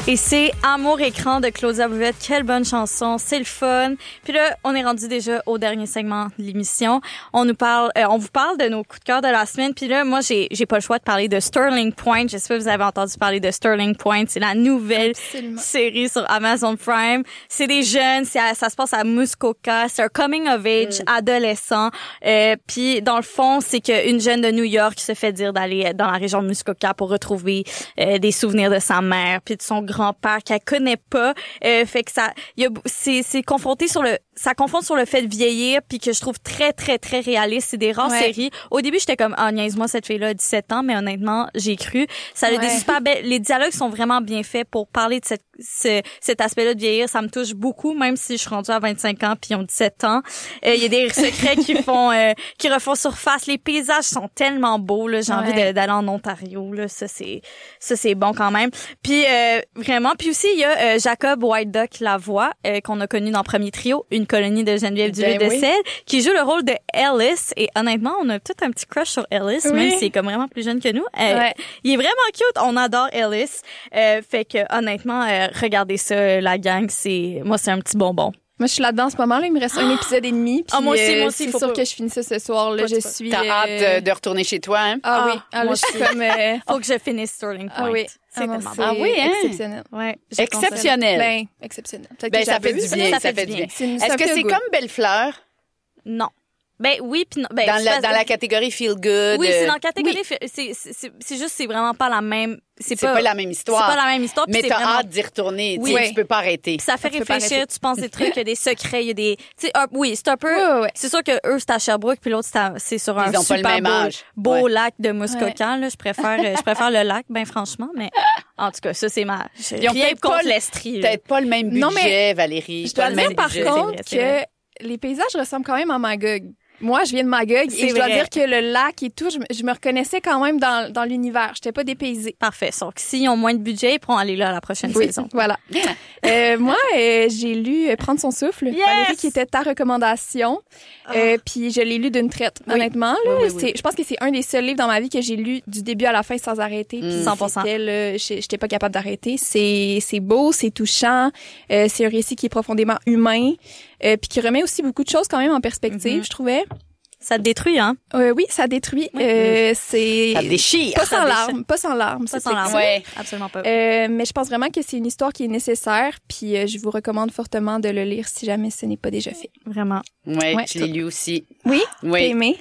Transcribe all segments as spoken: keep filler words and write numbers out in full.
Et c'est Amour écran de Claudia Bouvette. Quelle bonne chanson, c'est le fun. Puis là, on est rendu déjà au dernier segment de l'émission. On nous parle, euh, on vous parle de nos coups de cœur de la semaine. Puis là, moi, j'ai j'ai pas le choix de parler de Sterling Point. Je sais pas si vous avez entendu parler de Sterling Point. C'est la nouvelle Absolument. série sur Amazon Prime. C'est des jeunes, c'est à, ça se passe à Muskoka. C'est un coming of age mm. adolescent. Euh, puis dans le fond, c'est qu'une jeune de New York se fait dire d'aller dans la région de Muskoka pour retrouver euh, des souvenirs de sa mère puis de son grand-père qu'elle connaît pas. Euh, fait que ça, il y a, c'est, c'est confronté sur le, ça confronte sur le fait de vieillir puis que je trouve très, très, très réaliste. C'est des rares ouais. séries. Au début, j'étais comme, ah, oh, niaise-moi, cette fille-là a dix-sept ans, mais honnêtement, j'ai cru. Ça a ouais. des super belles, les dialogues sont vraiment bien faits pour parler de cette, ce, cet aspect-là de vieillir. Ça me touche beaucoup, même si je suis rendue à vingt-cinq ans puis ils ont dix-sept ans. Il euh, y a des secrets qui font, euh, qui refont surface. Les paysages sont tellement beaux, là. J'ai ouais. envie de, d'aller en Ontario, là. Ça, c'est, ça, c'est bon quand même. Puis, euh, vraiment. Puis aussi, il y a euh, Jacob White Duck Lavoie, euh, qu'on a connu dans Premier Trio, Une colonie de Geneviève Duluth ben de oui. Sel, qui joue le rôle de Ellis. Et honnêtement, on a peut-être un petit crush sur Ellis, oui. même s'il est comme vraiment plus jeune que nous. Euh, ouais. Il est vraiment cute. On adore Ellis. Euh, fait que honnêtement, euh, regardez ça, la gang. C'est moi, c'est un petit bonbon. Moi, je suis là-dedans en ce moment. Là, il me reste un épisode et demi. Puis, ah, moi aussi, euh, moi aussi. C'est faut sûr pas... que je finis ça ce soir. Là, je suis. T'as euh... hâte de, de retourner chez toi, hein? Ah, ah oui. Ah, moi, je suis comme. Euh... Faut que je finisse Sterling Point. Ah oui. C'est ah, non, tellement c'est ah oui, hein? exceptionnel. Ouais. Exceptionnel. Ben, exceptionnel. Ben, ça fait du bien. Ça fait du bien. Est-ce que c'est comme Belle-Fleur? Non. Ben oui, puis non. Ben, dans, la, dans la catégorie feel good. Oui, c'est dans la catégorie. Oui. C'est, c'est, c'est juste, c'est vraiment pas la même. C'est, c'est pas, pas la même histoire. C'est pas la même histoire. Mais t'as vraiment... hâte d'y retourner. Oui. Tu peux pas arrêter. Puis ça fait tu réfléchir. Tu penses des trucs, il y a des secrets, il y a des. Tu sais, oui, c'est un peu. Oui, oui. C'est sûr que eux c'est à Sherbrooke, puis l'autre c'est, à, c'est sur un Ils ont super pas le même beau, âge. beau ouais. lac de Muskoka. Là, je préfère, je préfère le lac, ben franchement. Mais en tout cas, ça c'est ma. Ils ont peut-être pas l'Estrie. Peut-être pas le même budget, non, mais Valérie. Je dois le dire même par budget. contre que les paysages ressemblent quand même à Magog. Moi, je viens de Magog c'est et je dois vrai. dire que le lac et tout, je, je me reconnaissais quand même dans, dans l'univers. J'étais pas dépaysée. Parfait. Donc, s'ils ont moins de budget, ils pourront aller là la prochaine oui, saison. Voilà. euh, moi, euh, j'ai lu euh, Prendre son souffle, yes! Valérie, qui était ta recommandation. Oh. Euh, puis je l'ai lu d'une traite. Oui. Honnêtement, là, oui, oui, oui. C'est, je pense que c'est un des seuls livres dans ma vie que j'ai lu du début à la fin sans arrêter. Puis cent pour cent. C'était, là, j'étais pas capable d'arrêter. C'est, c'est beau, c'est touchant. Euh, c'est un récit qui est profondément humain. Euh, puis qui remet aussi beaucoup de choses quand même en perspective, mm-hmm. je trouvais. Ça te détruit, hein? Euh, oui, ça détruit. Oui. Euh, c'est ça déchire. Pas sans ça larmes, déchire. pas sans larmes. Pas sans larmes. Ouais. Absolument pas. Euh, mais je pense vraiment que c'est une histoire qui est nécessaire. Puis euh, je vous recommande fortement de le lire si jamais ce n'est pas déjà fait. Vraiment. Ouais, ouais je l'ai lu aussi. Oui. Oui. T'as aimé?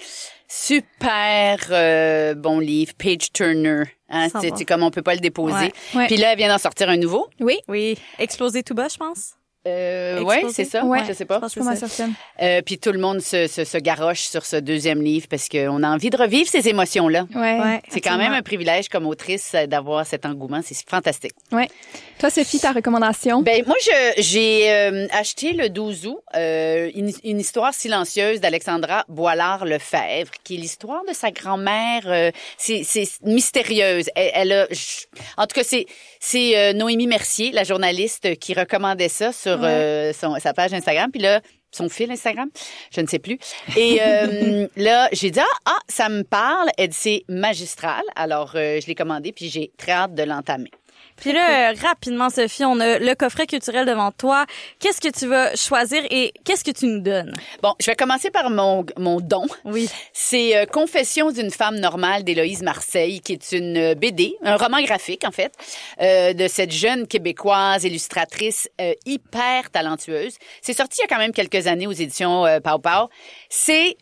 Super euh, bon livre, Page Turner. Hein, c'est, c'est comme on peut pas le déposer. Ouais. Ouais. Puis là, elle vient d'en sortir un nouveau. Oui. Oui. Exploser tout bas, je pense. Euh, ouais, c'est ça. Ouais. Je sais pas. Je suis pas certaine. Euh, puis tout le monde se, se, se garoche sur ce deuxième livre parce qu'on a envie de revivre ces émotions-là. Ouais. ouais c'est absolument. Quand même un privilège comme autrice d'avoir cet engouement. C'est fantastique. Ouais. Toi, Sophie, ta recommandation? Ben moi, je, j'ai euh, acheté le douze août euh, une, une histoire silencieuse d'Alexandra Boilard-Lefebvre, qui est l'histoire de sa grand-mère. Euh, c'est, c'est mystérieuse. Elle, elle a, je, en tout cas, c'est, c'est euh, Noémie Mercier, la journaliste, qui recommandait ça sur ouais. euh, son, sa page Instagram. Puis là, son fil Instagram, je ne sais plus. Et euh, là, j'ai dit, ah, ah, ça me parle. Elle dit, c'est magistral. Alors, euh, je l'ai commandé, puis j'ai très hâte de l'entamer. Puis là, cool. rapidement, Sophie, on a le coffret culturel devant toi. Qu'est-ce que tu vas choisir et qu'est-ce que tu nous donnes? Bon, je vais commencer par mon, mon don. Oui. C'est euh, Confessions d'une femme normale d'Héloïse Marseille, qui est une B D, un roman graphique, en fait, euh, de cette jeune Québécoise illustratrice euh, hyper talentueuse. C'est sorti il y a quand même quelques années aux éditions euh, Pow Pow. C'est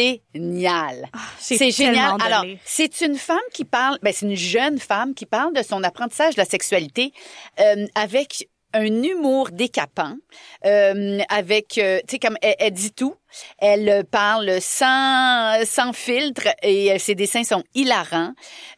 génial. Oh, c'est génial. Alors, c'est une femme qui parle, ben, c'est une jeune femme qui parle de son apprentissage de la sexualité euh, avec un humour décapant, euh, avec, euh, tu sais, comme elle, elle dit tout. Elle parle sans sans filtre et euh, ses dessins sont hilarants.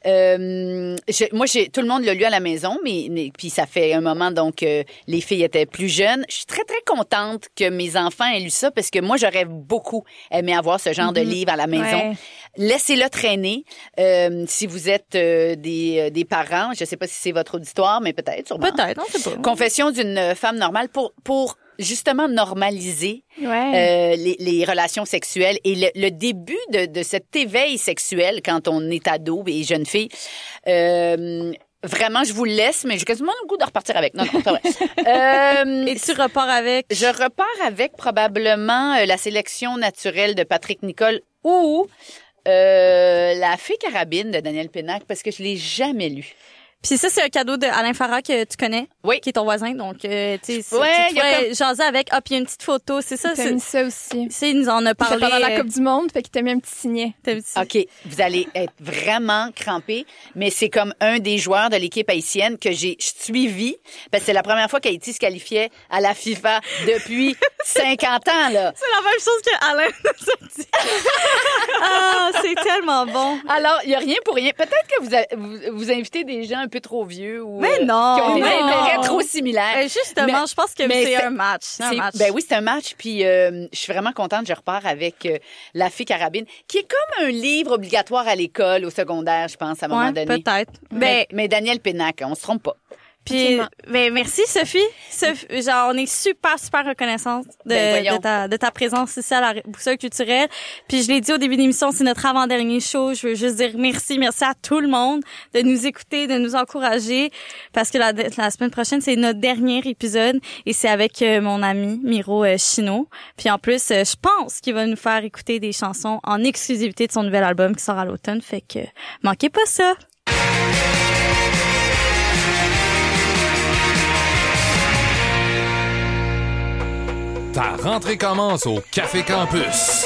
Euh, je, moi, j'ai tout le monde l'a lu à la maison, mais, mais puis ça fait un moment donc euh, les filles étaient plus jeunes. Je suis très très contente que mes enfants aient lu ça parce que moi j'aurais beaucoup aimé avoir ce genre mm-hmm. de livre à la maison. Ouais. Laissez-le traîner. Euh, si vous êtes euh, des des parents, je sais pas si c'est votre auditoire, mais peut-être sûrement. Peut-être, on sait pas. Confession d'une femme normale pour pour justement normaliser ouais. euh, les, les relations sexuelles et le, le début de, de cet éveil sexuel quand on est ado et jeune fille. Euh, Vraiment, je vous le laisse, mais j'ai quasiment le goût de repartir avec. Non, non, c'est pas vrai. euh, Et tu repars avec? Je repars avec probablement euh, la sélection naturelle de Patrick Nicole ou euh, La Fée Carabine de Daniel Pénac, parce que je l'ai jamais lu. Puis ça, c'est un cadeau de Alain Farah que tu connais, oui. qui est ton voisin. Donc, euh, tu sais, ouais, tu pourrais comme... jaser avec. Ah, puis il y a une petite photo, c'est ça. Il mis ça aussi. C'est, il nous en a parlé. Pendant la Coupe du Monde, fait qu'il t'a mis un petit signet. OK, vous allez être vraiment crampés, mais c'est comme un des joueurs de l'équipe haïtienne que j'ai suivi, parce que c'est la première fois qu'Haïti se qualifiait à la FIFA depuis cinquante ans, là. C'est la même chose que Alain nous a dit. Ah, c'est tellement bon. Alors, il y a rien pour rien. Peut-être que vous, a, vous, vous invitez des gens un peu trop vieux ou mais non, euh, qui ont des mais intérêts non. trop similaires. Mais justement, mais, je pense que c'est, c'est un match. C'est un match. Ben oui, c'est un match. Puis euh, je suis vraiment contente. Je repars avec euh, La Fée Carabine, qui est comme un livre obligatoire à l'école, au secondaire, je pense, à un moment ouais, donné. Peut-être. Mais, mais, mais Daniel Pénac, on se trompe pas. Puis, ben, merci Sophie. Sophie. Genre, on est super, super reconnaissante de, ben, de, ta, de ta présence ici à la Boussole culturelle. Puis, je l'ai dit au début de l'émission, c'est notre avant-dernier show. Je veux juste dire merci, merci à tout le monde de nous écouter, de nous encourager. Parce que la, la semaine prochaine, c'est notre dernier épisode et c'est avec euh, mon ami Miro euh, Chino. Puis, en plus, euh, je pense qu'il va nous faire écouter des chansons en exclusivité de son nouvel album qui sort à l'automne. Fait que, manquez pas ça. Ta rentrée commence au Café Campus.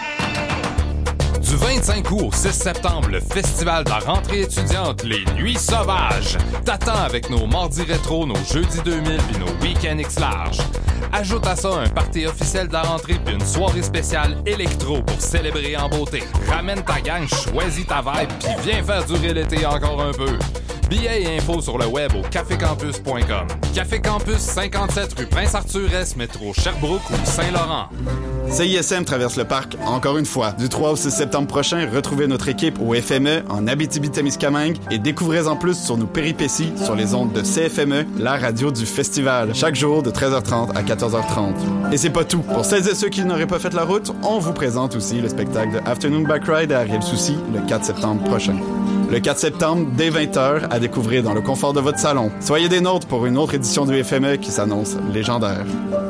Du vingt-cinq août au six septembre, le festival de la rentrée étudiante, les Nuits Sauvages, t'attend avec nos mardis rétro, nos jeudis deux mille et nos week-ends X-Large. Ajoute à ça un party officiel de la rentrée puis une soirée spéciale électro pour célébrer en beauté. Ramène ta gang, choisis ta vibe puis viens faire durer l'été encore un peu. Billets et infos sur le web au café campus point com. Café Campus, cinquante-sept rue Prince-Arthur-Est, métro Sherbrooke ou Saint-Laurent. C I S M traverse le parc encore une fois. Du trois au six septembre prochain, retrouvez notre équipe au F M E en Abitibi-Témiscamingue et découvrez en plus sur nos péripéties sur les ondes de C F M E, la radio du festival, chaque jour de treize heures trente à quatorze heures trente. Et c'est pas tout. Pour celles et ceux qui n'auraient pas fait la route, on vous présente aussi le spectacle de Afternoon Bike Ride à Rive-Soucy le quatre septembre prochain. Le quatre septembre, dès vingt heures, à découvrir dans le confort de votre salon. Soyez des nôtres pour une autre édition du F M E qui s'annonce légendaire.